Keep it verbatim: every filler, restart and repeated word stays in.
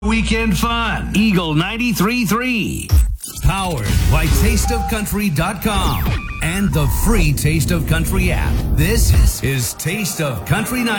Weekend fun. Eagle ninety-three point three. Powered by taste of country dot com and the free Taste of Country app. This is Taste of Country ninety.